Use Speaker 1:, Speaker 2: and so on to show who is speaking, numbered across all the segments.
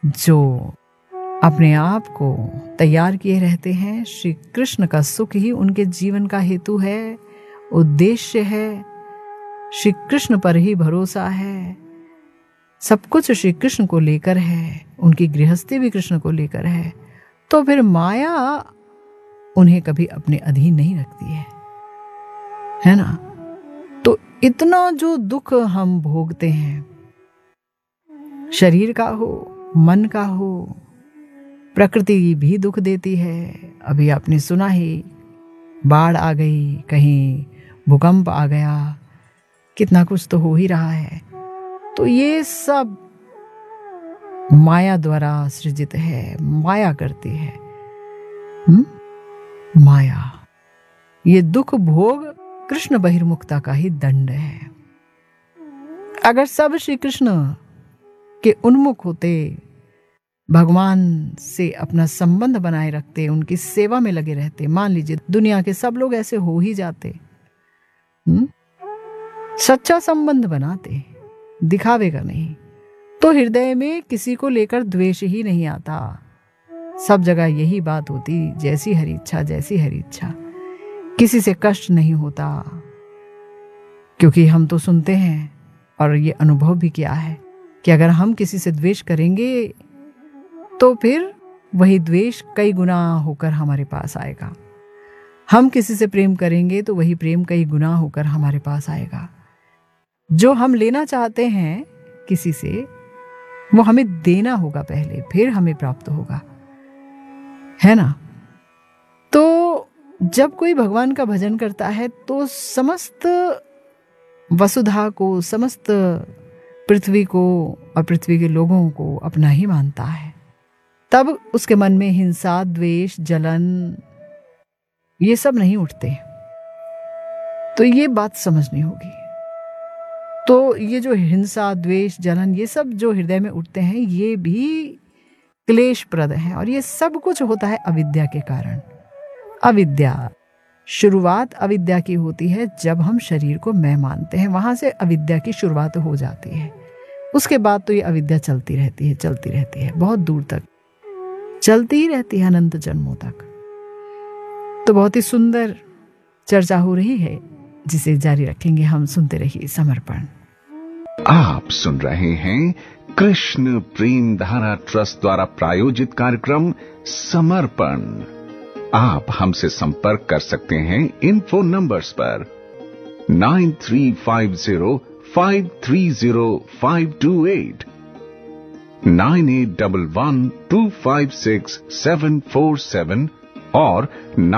Speaker 1: जो अपने आप को तैयार किए रहते हैं, श्री कृष्ण का सुख ही उनके जीवन का हेतु है, उद्देश्य है, श्री कृष्ण पर ही भरोसा है, सब कुछ श्री कृष्ण को लेकर है, उनकी गृहस्थी भी कृष्ण को लेकर है, तो फिर माया उन्हें कभी अपने अधीन नहीं रखती है ना। तो इतना जो दुख हम भोगते हैं, शरीर का हो, मन का हो, प्रकृति भी दुख देती है। अभी आपने सुना ही, बाढ़ आ गई, कहीं भूकंप आ गया, कितना कुछ तो हो ही रहा है। तो ये सब माया द्वारा सृजित है, माया करती है। माया, ये दुख भोग कृष्ण बहिर्मुखता का ही दंड है। अगर सब श्री कृष्ण के उन्मुख होते, भगवान से अपना संबंध बनाए रखते, उनकी सेवा में लगे रहते, मान लीजिए दुनिया के सब लोग ऐसे हो ही जाते, सच्चा संबंध बनाते, दिखावे का नहीं, तो हृदय में किसी को लेकर द्वेष ही नहीं आता। सब जगह यही बात होती, जैसी हरी इच्छा, जैसी हरी इच्छा, किसी से कष्ट नहीं होता। क्योंकि हम तो सुनते हैं और ये अनुभव भी किया है कि अगर हम किसी से द्वेष करेंगे तो फिर वही द्वेष कई गुना होकर हमारे पास आएगा। हम किसी से प्रेम करेंगे तो वही प्रेम कई गुना होकर हमारे पास आएगा। जो हम लेना चाहते हैं किसी से, वो हमें देना होगा पहले, फिर हमें प्राप्त होगा, है ना। तो जब कोई भगवान का भजन करता है तो समस्त वसुधा को, समस्त पृथ्वी को और पृथ्वी के लोगों को अपना ही मानता है। तब उसके मन में हिंसा, द्वेष, जलन ये सब नहीं उठते। तो ये बात समझनी होगी। तो ये जो हिंसा, द्वेष, जलन ये सब जो हृदय में उठते हैं, ये भी क्लेशप्रद है, और ये सब कुछ होता है अविद्या के कारण। अविद्या, शुरुआत अविद्या की होती है जब हम शरीर को मैं मानते हैं, वहां से अविद्या की शुरुआत हो जाती है। उसके बाद तो ये अविद्या चलती रहती है, चलती रहती है, बहुत दूर तक चलती ही रहती है, अनंत जन्मों तक। तो बहुत ही सुंदर चर्चा हो रही है, जिसे जारी रखेंगे हम। सुनते रहिए समर्पण।
Speaker 2: आप सुन रहे हैं कृष्ण प्रेम धारा ट्रस्ट द्वारा प्रायोजित कार्यक्रम समर्पण। आप हमसे संपर्क कर सकते हैं इन फोन नंबर्स पर 9350530528, 9811256747 और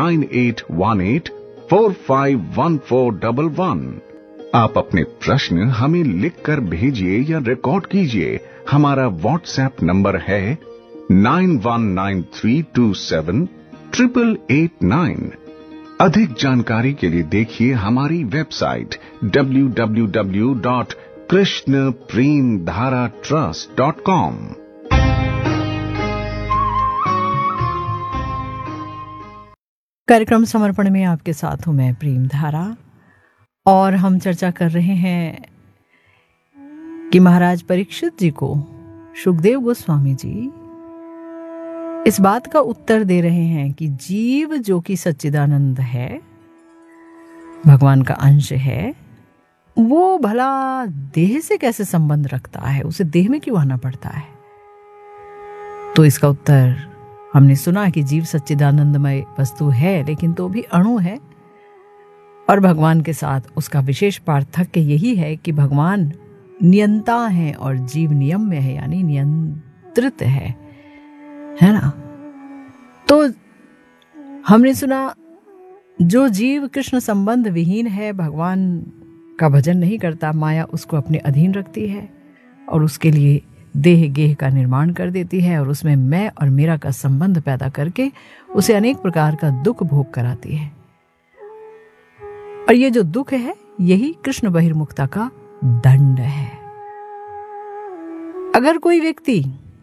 Speaker 2: 9818451411। आप अपने प्रश्न हमें लिखकर भेजिए या रिकॉर्ड कीजिए। हमारा व्हाट्सएप नंबर है 9193278889। अधिक जानकारी के लिए देखिए हमारी वेबसाइट www.krishnapremdharatrust.com।
Speaker 1: कार्यक्रम समर्पण में आपके साथ हूं मैं प्रेम धारा, और हम चर्चा कर रहे हैं कि महाराज परीक्षित जी को शुकदेव गोस्वामी जी इस बात का उत्तर दे रहे हैं कि जीव जो कि सच्चिदानंद है, भगवान का अंश है, वो भला देह से कैसे संबंध रखता है, उसे देह में क्यों आना पड़ता है। तो इसका उत्तर हमने सुना कि जीव सच्चिदानंदमय वस्तु है, लेकिन तो भी अणु है, और भगवान के साथ उसका विशेष पार्थक्य यही है कि भगवान नियंता है और जीव नियम में है, यानी नियंत्रित है ना। तो हमने सुना जो जीव कृष्ण संबंध विहीन है, भगवान का भजन नहीं करता, माया उसको अपने अधीन रखती है और उसके लिए देह गेह का निर्माण कर देती है, और उसमें मैं और मेरा का संबंध पैदा करके उसे अनेक प्रकार का दुख भोग कराती है। और ये जो दुख है, यही कृष्ण बहिर्मुखता का दंड है। अगर कोई व्यक्ति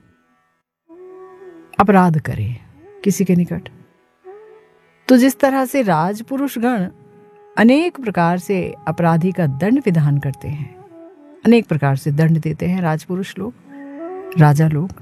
Speaker 1: अपराध करे किसी के निकट, तो जिस तरह से राजपुरुष गण अनेक प्रकार से अपराधी का दंड विधान करते हैं, अनेक प्रकार से दंड देते हैं राजपुरुष लोग, राजा लोग,